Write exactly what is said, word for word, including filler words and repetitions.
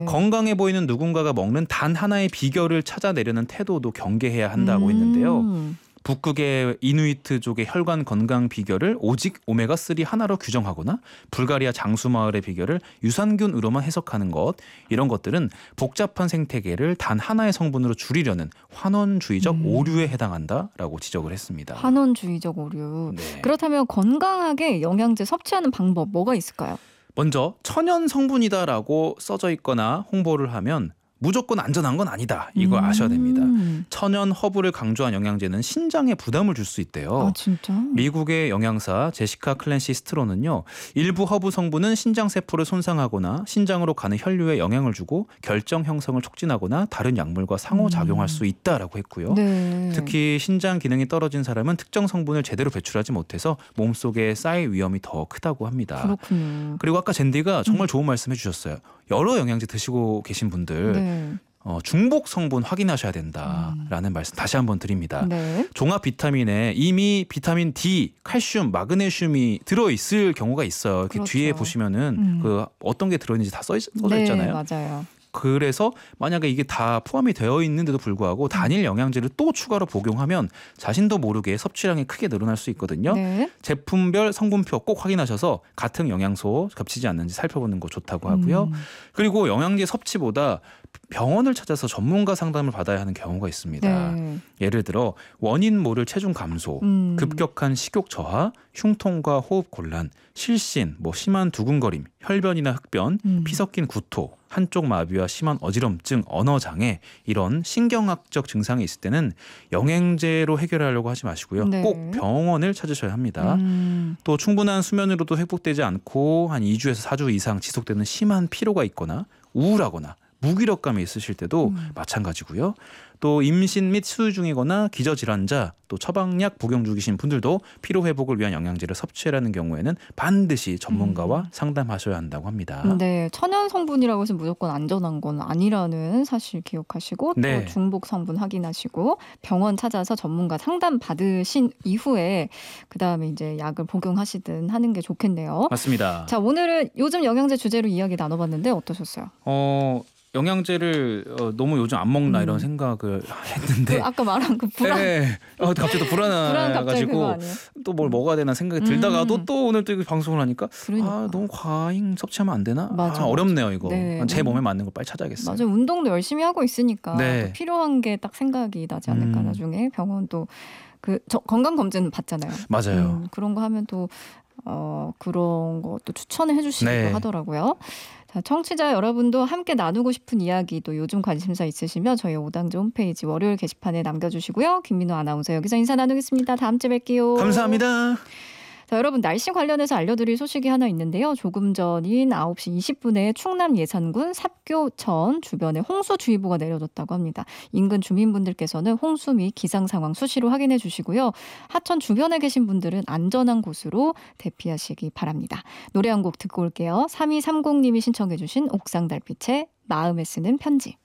건강해 보이는 누군가가 먹는 단 하나의 비결을 찾아내려는 태도도 경계해야 한다고 음. 했는데요. 북극의 이누이트족의 혈관 건강 비결을 오직 오메가삼 하나로 규정하거나 불가리아 장수마을의 비결을 유산균으로만 해석하는 것, 이런 것들은 복잡한 생태계를 단 하나의 성분으로 줄이려는 환원주의적 음. 오류에 해당한다라고 지적을 했습니다. 환원주의적 오류. 네. 그렇다면 건강하게 영양제 섭취하는 방법 뭐가 있을까요? 먼저 천연 성분이다라고 써져 있거나 홍보를 하면 무조건 안전한 건 아니다. 이걸 음. 아셔야 됩니다. 천연 허브를 강조한 영양제는 신장에 부담을 줄 수 있대요. 아, 진짜? 미국의 영양사 제시카 클랜시 스트로는요, 일부 허브 성분은 신장 세포를 손상하거나 신장으로 가는 혈류에 영향을 주고 결정 형성을 촉진하거나 다른 약물과 상호작용할 음. 수 있다라고 했고요. 네. 특히 신장 기능이 떨어진 사람은 특정 성분을 제대로 배출하지 못해서 몸속에 쌓일 위험이 더 크다고 합니다. 그렇군요. 그리고 아까 젠디가 정말 좋은 말씀 해주셨어요. 여러 영양제 드시고 계신 분들 네. 어, 중복 성분 확인하셔야 된다라는 음. 말씀 다시 한번 드립니다. 네. 종합 비타민에 이미 비타민 D, 칼슘, 마그네슘이 들어있을 경우가 있어요. 이렇게 그렇죠. 뒤에 보시면은 음. 그 어떤 게 들어있는지 다 써, 써져 네, 있잖아요. 맞아요. 그래서 만약에 이게 다 포함이 되어 있는데도 불구하고 단일 영양제를 또 추가로 복용하면 자신도 모르게 섭취량이 크게 늘어날 수 있거든요. 네. 제품별 성분표 꼭 확인하셔서 같은 영양소 겹치지 않는지 살펴보는 거 좋다고 하고요. 음. 그리고 영양제 섭취보다 병원을 찾아서 전문가 상담을 받아야 하는 경우가 있습니다. 네. 예를 들어 원인 모를 체중 감소, 음. 급격한 식욕 저하, 흉통과 호흡 곤란, 실신, 뭐 심한 두근거림, 혈변이나 흑변, 음. 피 섞인 구토, 한쪽 마비와 심한 어지럼증, 언어 장애, 이런 신경학적 증상이 있을 때는 영양제로 해결하려고 하지 마시고요. 네. 꼭 병원을 찾으셔야 합니다. 음. 또 충분한 수면으로도 회복되지 않고 한 이 주에서 사 주 이상 지속되는 심한 피로가 있거나 우울하거나 무기력감이 있으실 때도 음. 마찬가지고요. 또 임신 및 수유 중이거나 기저질환자, 또 처방약 복용 중이신 분들도 피로 회복을 위한 영양제를 섭취하라는 경우에는 반드시 전문가와 음. 상담하셔야 한다고 합니다. 네, 천연 성분이라고 해서 무조건 안전한 건 아니라는 사실 기억하시고 네. 또 중복 성분 확인하시고 병원 찾아서 전문가 상담 받으신 이후에 그 다음에 이제 약을 복용하시든 하는 게 좋겠네요. 맞습니다. 자, 오늘은 요즘 영양제 주제로 이야기 나눠봤는데 어떠셨어요? 어, 영양제를 어, 너무 요즘 안 먹나 음. 이런 생각을 했는데 그 아까 말한 그 불안, 네. 어, 갑자기 또 불안 갑자기 그거 불안해가지고 아니에요? 또 뭘 먹어야 되나 생각이 들다가도 음. 또 오늘 또 이거 방송을 하니까 그러니까. 아, 너무 과잉 섭취하면 안 되나? 맞아, 아, 어렵네요 이거. 네. 제 몸에 맞는 걸 빨리 찾아야겠어요. 맞아요. 운동도 열심히 하고 있으니까 네. 또 필요한 게 딱 생각이 나지 않을까. 음. 나중에 병원도 그 저, 건강 검진 받잖아요. 맞아요. 음, 그런 거 하면 또 어, 그런 것도 추천을 해주시기도 네. 하더라고요. 자, 청취자 여러분도 함께 나누고 싶은 이야기 또 요즘 관심사 있으시면 저희 오당제 홈페이지 월요일 게시판에 남겨주시고요. 김민호 아나운서 여기서 인사 나누겠습니다. 다음 주에 뵐게요. 감사합니다. 자, 여러분 날씨 관련해서 알려드릴 소식이 하나 있는데요. 조금 전인 아홉 시 이십 분에 충남 예산군 삽교천 주변에 홍수주의보가 내려졌다고 합니다. 인근 주민분들께서는 홍수 및 기상 상황 수시로 확인해 주시고요. 하천 주변에 계신 분들은 안전한 곳으로 대피하시기 바랍니다. 노래 한 곡 듣고 올게요. 삼이삼공님이 신청해 주신 옥상 달빛의 마음에 쓰는 편지.